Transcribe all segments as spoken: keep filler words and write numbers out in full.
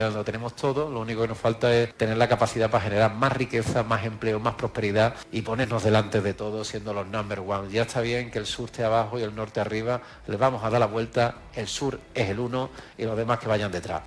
Lo tenemos todo, lo único que nos falta es tener la capacidad para generar más riqueza, más empleo, más prosperidad y ponernos delante de todo siendo los number one. Ya está bien que el sur esté abajo y el norte arriba, les vamos a dar la vuelta, el sur es el uno y los demás que vayan detrás.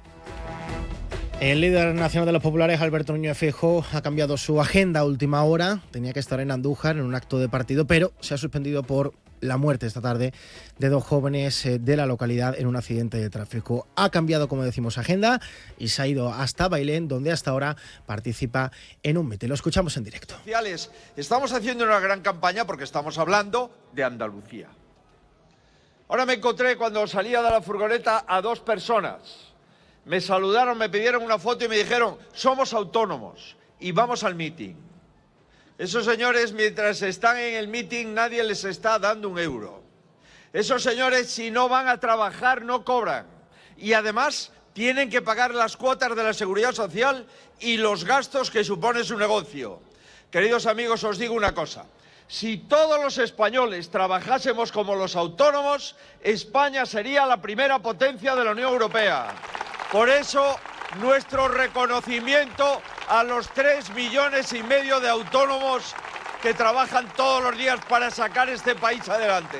El líder nacional de los populares, Alberto Núñez Feijóo, ha cambiado su agenda a última hora. Tenía que estar en Andújar en un acto de partido, pero se ha suspendido por la muerte esta tarde de dos jóvenes de la localidad en un accidente de tráfico. Ha cambiado, como decimos, agenda y se ha ido hasta Bailén, donde hasta ahora participa en un mitin. Lo escuchamos en directo. Estamos haciendo una gran campaña porque estamos hablando de Andalucía. Ahora me encontré cuando salía de la furgoneta a dos personas. Me saludaron, me pidieron una foto y me dijeron, somos autónomos y vamos al mitin. Esos señores, mientras están en el mitin, nadie les está dando un euro. Esos señores, si no van a trabajar, no cobran. Y además, tienen que pagar las cuotas de la Seguridad Social y los gastos que supone su negocio. Queridos amigos, os digo una cosa. Si todos los españoles trabajásemos como los autónomos, España sería la primera potencia de la Unión Europea. Por eso, nuestro reconocimiento a los tres millones y medio de autónomos que trabajan todos los días para sacar este país adelante.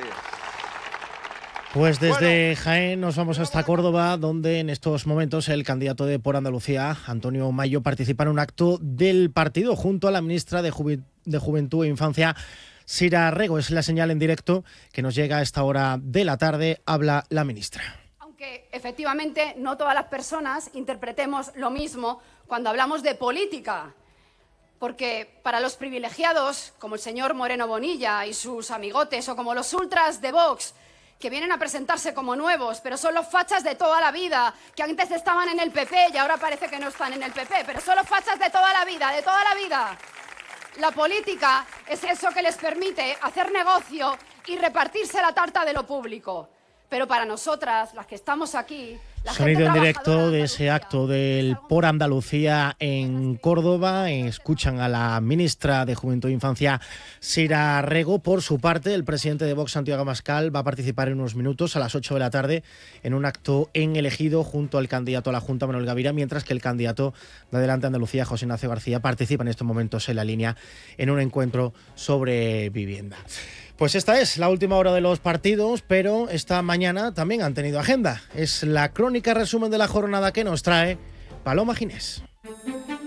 Pues desde bueno, Jaén nos vamos hasta Córdoba, donde en estos momentos el candidato de Por Andalucía, Antonio Mayo, participa en un acto del partido junto a la ministra de, Juvi- de Juventud e Infancia, Sira Rego. Es la señal en directo que nos llega a esta hora de la tarde. Habla la ministra. Aunque efectivamente no todas las personas interpretemos lo mismo cuando hablamos de política, porque para los privilegiados, como el señor Moreno Bonilla y sus amigotes, o como los ultras de Vox, que vienen a presentarse como nuevos, pero son los fachas de toda la vida, que antes estaban en el P P y ahora parece que no están en el P P, pero son los fachas de toda la vida, de toda la vida. La política es eso que les permite hacer negocio y repartirse la tarta de lo público. Pero para nosotras, las que estamos aquí... Sonido en directo de ese acto del Por Andalucía en Córdoba. Escuchan a la ministra de Juventud e Infancia, Sira Rego. Por su parte, el presidente de Vox, Santiago Abascal, va a participar en unos minutos a las ocho de la tarde en un acto en El Ejido junto al candidato a la Junta, Manuel Gavira, mientras que el candidato de Adelante Andalucía, José Ignacio García, participa en estos momentos en la línea en un encuentro sobre vivienda. Pues esta es la última hora de los partidos, pero esta mañana también han tenido agenda. Es la crónica resumen de la jornada que nos trae Paloma Ginés.